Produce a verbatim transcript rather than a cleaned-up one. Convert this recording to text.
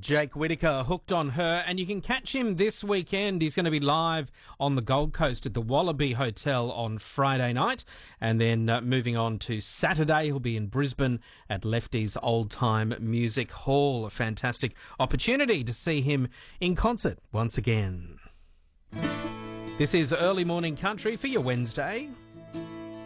Jake Whittaker, Hooked on Her, and you can catch him this weekend. He's going to be live on the Gold Coast at the Wallaby Hotel on Friday night, and then uh, moving on to Saturday, he'll be in Brisbane at Lefty's Old Time Music Hall. A fantastic opportunity to see him in concert once again. This is Early Morning Country for your Wednesday.